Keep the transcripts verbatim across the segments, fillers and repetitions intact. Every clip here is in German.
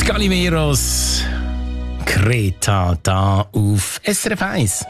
Calimeros, Greta, da auf S R F eins.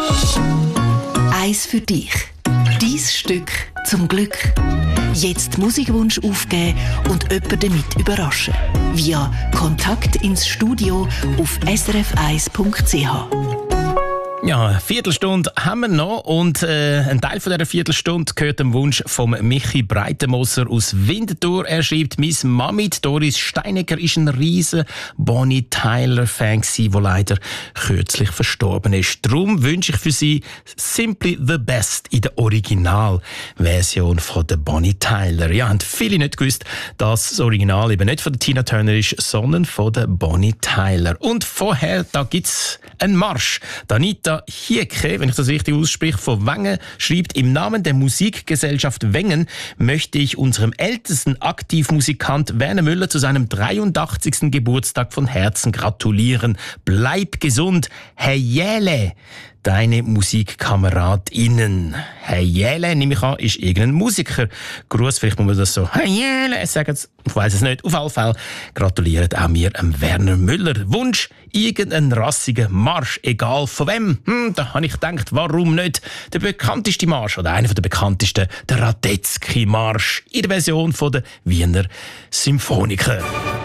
Eins für dich. Dein Stück zum Glück. Jetzt Musikwunsch aufgeben und jemanden damit überraschen. Via Kontakt ins Studio auf s r f eins punkt c h. Ja, eine Viertelstunde haben wir noch und äh, ein Teil von dieser Viertelstunde gehört dem Wunsch von Michi Breitenmoser aus Winterthur. Er schreibt, «Meine Mami, Doris Steinecker, ist ein riesen Bonnie Tyler-Fan gewesen, der leider kürzlich verstorben ist. Darum wünsche ich für sie «Simply the Best» in der Originalversion von der Bonnie Tyler. Ja, haben viele nicht gewusst, dass das Original eben nicht von der Tina Turner ist, sondern von der Bonnie Tyler. Und vorher, da gibt's einen Marsch. Danita Hieke, wenn ich das richtig ausspreche, von Wengen, schreibt, im Namen der Musikgesellschaft Wengen möchte ich unserem ältesten Aktivmusikant Werner Müller zu seinem dreiundachtzigsten Geburtstag von Herzen gratulieren. Bleib gesund, Herr Jähle. Deine MusikkameradInnen. Herr Jähle, nehme ich an, ist irgendein Musiker. Gruß, vielleicht muss man das so, Herr Jähle, sagen Sie, ich weiss es nicht. Auf alle Fälle gratuliert auch mir dem Werner Müller. Wunsch, irgendeinen rassigen Marsch, egal von wem. Hm, da habe ich gedacht, warum nicht der bekannteste Marsch oder einer der bekanntesten, der Radetzky-Marsch in der Version von der Wiener Symphoniker.